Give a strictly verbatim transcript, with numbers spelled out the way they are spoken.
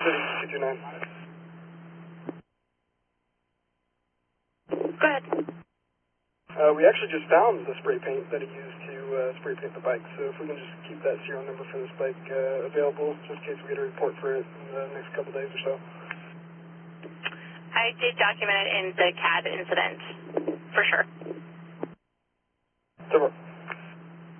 two two nine. Go ahead. Uh, we actually just found the spray paint that he used to uh, spray paint the bike, so if we can just keep that serial number for this bike uh, available, just in case we get a report for it in the next couple days or so. I did document it in the C A D incident, for sure. Super.